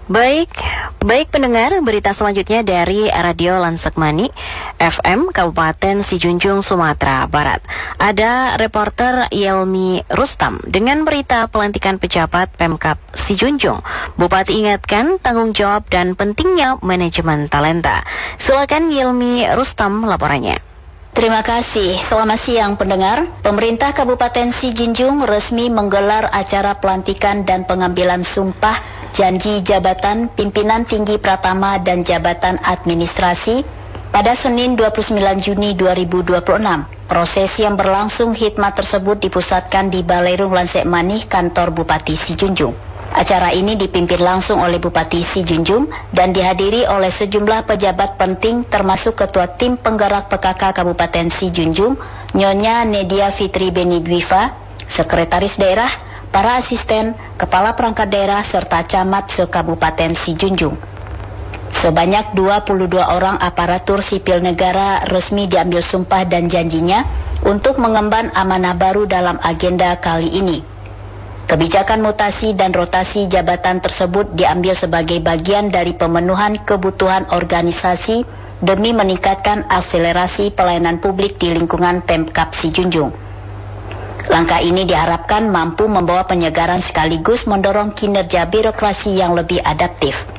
Baik pendengar, berita selanjutnya dari Radio Lansekmani FM Kabupaten Sijunjung, Sumatera Barat. Ada reporter Yelmi Rustam dengan berita pelantikan pejabat Pemkab Sijunjung. Bupati ingatkan tanggung jawab dan pentingnya manajemen talenta. Silakan Yelmi Rustam laporannya. Terima kasih. Selamat siang pendengar. Pemerintah Kabupaten Sijunjung resmi menggelar acara pelantikan dan pengambilan sumpah janji jabatan pimpinan tinggi Pratama dan jabatan administrasi pada Senin 29 Juni 2026. Proses yang berlangsung hikmat tersebut dipusatkan di Baleirung Lansekmani, kantor Bupati Sijunjung. Acara ini dipimpin langsung oleh Bupati Sijunjung dan dihadiri oleh sejumlah pejabat penting termasuk Ketua Tim Penggerak PKK Kabupaten Sijunjung, Nyonya Nedia Fitri Benidwifa, Sekretaris Daerah, para asisten, kepala perangkat daerah, serta camat se-Kabupaten Sijunjung. Sebanyak 22 orang aparatur sipil negara resmi diambil sumpah dan janjinya untuk mengemban amanah baru dalam agenda kali ini. Kebijakan mutasi dan rotasi jabatan tersebut diambil sebagai bagian dari pemenuhan kebutuhan organisasi demi meningkatkan akselerasi pelayanan publik di lingkungan Pemkab Sijunjung. Langkah ini diharapkan mampu membawa penyegaran sekaligus mendorong kinerja birokrasi yang lebih adaptif.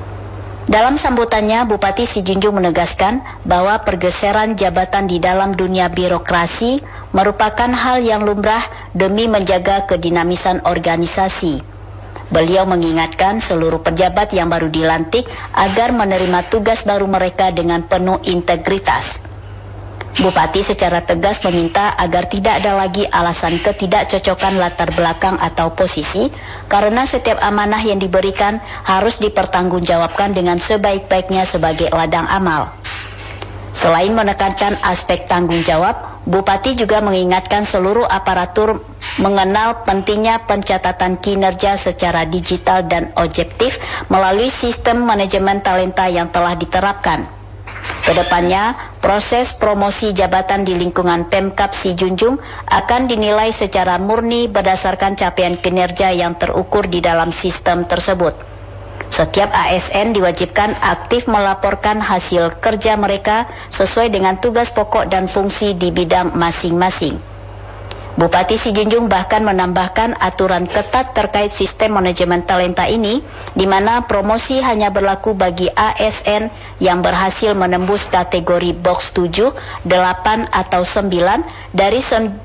Dalam sambutannya, Bupati Sijunjung menegaskan bahwa pergeseran jabatan di dalam dunia birokrasi merupakan hal yang lumrah demi menjaga kedinamisan organisasi. Beliau mengingatkan seluruh pejabat yang baru dilantik agar menerima tugas baru mereka dengan penuh integritas. Bupati secara tegas meminta agar tidak ada lagi alasan ketidakcocokan latar belakang atau posisi, karena setiap amanah yang diberikan harus dipertanggungjawabkan dengan sebaik-baiknya sebagai ladang amal. Selain menekankan aspek tanggung jawab, Bupati juga mengingatkan seluruh aparatur mengenal pentingnya pencatatan kinerja secara digital dan objektif melalui sistem manajemen talenta yang telah diterapkan. Kedepannya, proses promosi jabatan di lingkungan Pemkab Sijunjung akan dinilai secara murni berdasarkan capaian kinerja yang terukur di dalam sistem tersebut. Setiap ASN diwajibkan aktif melaporkan hasil kerja mereka sesuai dengan tugas pokok dan fungsi di bidang masing-masing. Bupati Sijunjung bahkan menambahkan aturan ketat terkait sistem manajemen talenta ini, di mana promosi hanya berlaku bagi ASN yang berhasil menembus kategori box 7, 8, atau 9 dari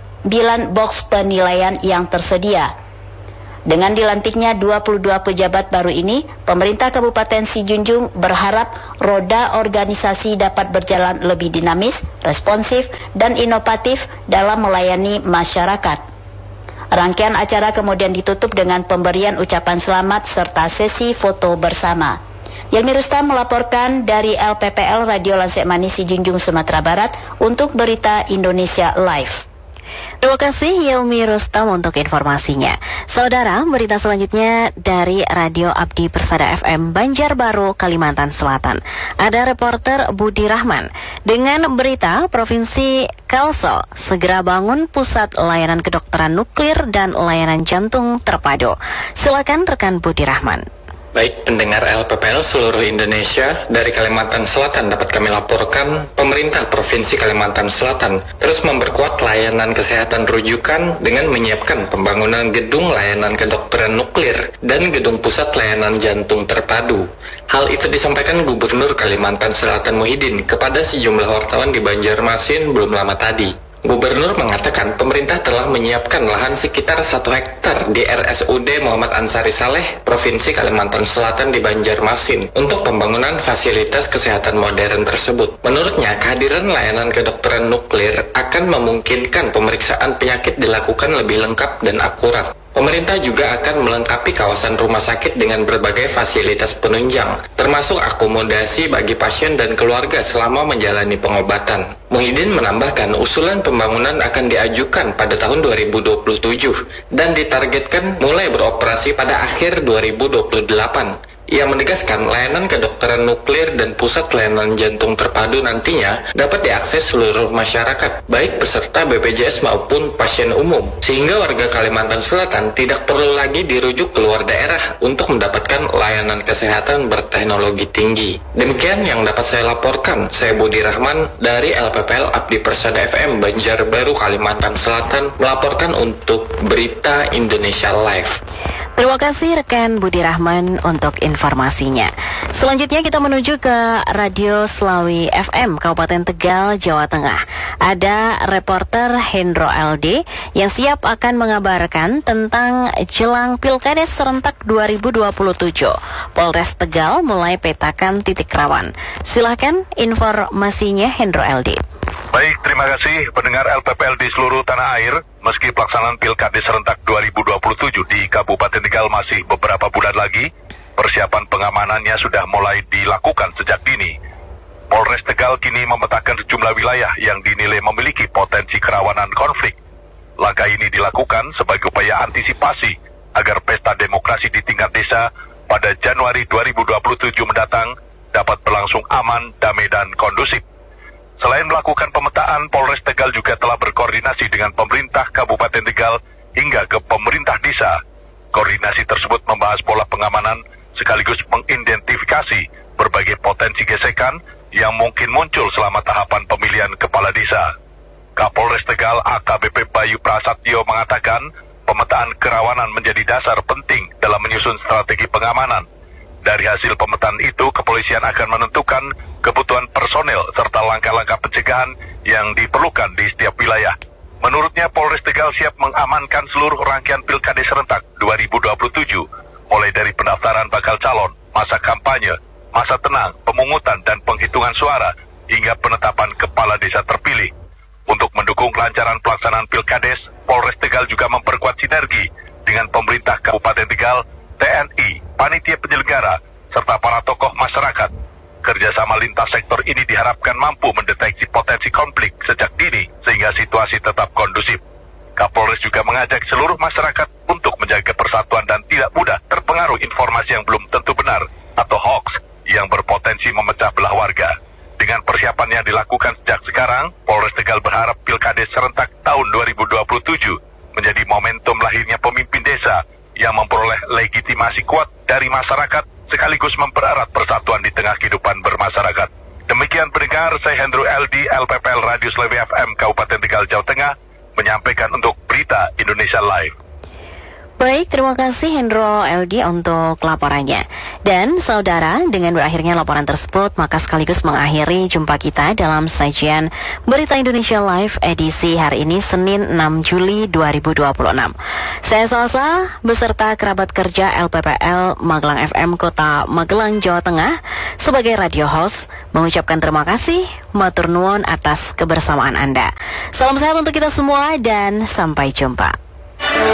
9 box penilaian yang tersedia. Dengan dilantiknya 22 pejabat baru ini, pemerintah Kabupaten Sijunjung berharap roda organisasi dapat berjalan lebih dinamis, responsif, dan inovatif dalam melayani masyarakat. Rangkaian acara kemudian ditutup dengan pemberian ucapan selamat serta sesi foto bersama. Yelmi Rustam melaporkan dari LPPL Radio Lansekmani Sijunjung, Sumatera Barat untuk Berita Indonesia Live. Terima kasih Yelmi Rustam untuk informasinya. Saudara, berita selanjutnya dari Radio Abdi Persada FM Banjarbaru, Kalimantan Selatan. Ada reporter Budi Rahman dengan berita Provinsi Kalsel segera bangun pusat layanan kedokteran nuklir dan layanan jantung terpadu. Silakan rekan Budi Rahman. Baik pendengar LPPL seluruh Indonesia, dari Kalimantan Selatan dapat kami laporkan, pemerintah Provinsi Kalimantan Selatan terus memperkuat layanan kesehatan rujukan dengan menyiapkan pembangunan gedung layanan kedokteran nuklir dan gedung pusat layanan jantung terpadu. Hal itu disampaikan Gubernur Kalimantan Selatan Muhyiddin kepada sejumlah wartawan di Banjarmasin belum lama tadi. Gubernur mengatakan pemerintah telah menyiapkan lahan sekitar 1 hektar di RSUD Muhammad Ansari Saleh, Provinsi Kalimantan Selatan di Banjarmasin untuk pembangunan fasilitas kesehatan modern tersebut. Menurutnya, kehadiran layanan kedokteran nuklir akan memungkinkan pemeriksaan penyakit dilakukan lebih lengkap dan akurat. Pemerintah juga akan melengkapi kawasan rumah sakit dengan berbagai fasilitas penunjang, termasuk akomodasi bagi pasien dan keluarga selama menjalani pengobatan. Muhyiddin menambahkan usulan pembangunan akan diajukan pada tahun 2027 dan ditargetkan mulai beroperasi pada akhir 2028. yang menegaskan layanan kedokteran nuklir dan pusat layanan jantung terpadu nantinya dapat diakses seluruh masyarakat, baik peserta BPJS maupun pasien umum, sehingga warga Kalimantan Selatan tidak perlu lagi dirujuk keluar daerah untuk mendapatkan layanan kesehatan berteknologi tinggi. Demikian yang dapat saya laporkan. Saya Budi Rahman dari LPPL Abdi Persada FM Banjarbaru, Kalimantan Selatan, melaporkan untuk Berita Indonesia Live. Terima kasih rekan Budi Rahman untuk informasinya. Selanjutnya kita menuju ke Radio Slawi FM Kabupaten Tegal, Jawa Tengah. Ada reporter Hendro LD yang siap akan mengabarkan tentang jelang Pilkades serentak 2027. Polres Tegal mulai petakan titik rawan. Silakan informasinya Hendro LD. Baik, terima kasih pendengar LPPL di seluruh tanah air. Meski pelaksanaan Pilkades serentak 2027 di Kabupaten Tegal masih beberapa bulan lagi, persiapan pengamanannya sudah mulai dilakukan sejak dini. Polres Tegal kini memetakan sejumlah wilayah yang dinilai memiliki potensi kerawanan konflik. Langkah ini dilakukan sebagai upaya antisipasi agar pesta demokrasi di tingkat desa pada Januari 2027 mendatang dapat berlangsung aman, damai, dan kondusif. Selain melakukan pemetaan, Polres Tegal juga telah berkoordinasi dengan pemerintah Kabupaten Tegal hingga ke pemerintah desa. Koordinasi tersebut membahas pola pengamanan sekaligus mengidentifikasi berbagai potensi gesekan yang mungkin muncul selama tahapan pemilihan kepala desa. Kapolres Tegal AKBP Bayu Prasetyo mengatakan pemetaan kerawanan menjadi dasar penting dalam menyusun strategi pengamanan. Dari hasil pemetaan itu, kepolisian akan menentukan kebutuhan personel serta langkah-langkah pencegahan yang diperlukan di setiap wilayah. Menurutnya, Polres Tegal siap mengamankan seluruh rangkaian Pilkades serentak 2027, mulai dari pendaftaran bakal calon, masa kampanye, masa tenang, pemungutan dan penghitungan suara, hingga penetapan kepala desa terpilih. Untuk mendukung kelancaran pelaksanaan Pilkades, Polres Tegal juga memperkuat sinergi dengan pemerintah Kabupaten Tegal, TNI, panitia penyelenggara, serta para tokoh masyarakat. Kerjasama lintas sektor ini diharapkan mampu mendeteksi potensi konflik sejak dini sehingga situasi tetap kondusif. Kapolres juga mengajak seluruh masyarakat untuk menjaga persatuan dan tidak mudah terpengaruh informasi yang belum tentu benar atau hoax yang berpotensi memecah belah warga. Dengan persiapan yang dilakukan sejak sekarang, Polres Tegal berharap Pilkades serentak tahun 2027 menjadi momentum lahirnya pemimpin desa yang memperoleh legitimasi kuat dari masyarakat sekaligus mempererat persatuan di tengah kehidupan bermasyarakat. Demikian pendengar, saya Hendro LD, LPPL Radio Slawi FM Kabupaten Tegal, Jawa Tengah, menyampaikan untuk Berita Indonesia Live. Baik, terima kasih Hendro LD untuk laporannya. Dan saudara, dengan berakhirnya laporan tersebut, maka sekaligus mengakhiri jumpa kita dalam sajian Berita Indonesia Live edisi hari ini, Senin 6 Juli 2026. Saya Salsa, beserta kerabat kerja LPPL Magelang FM Kota Magelang, Jawa Tengah, sebagai radio host, mengucapkan terima kasih, matur nuwun atas kebersamaan Anda. Salam sehat untuk kita semua dan sampai jumpa.